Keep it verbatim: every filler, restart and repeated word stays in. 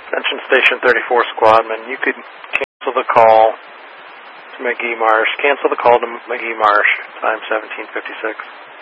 Attention Station thirty-four Squadman, you could cancel the call to McGee Marsh. Cancel the call to McGee Marsh, time seventeen fifty-six.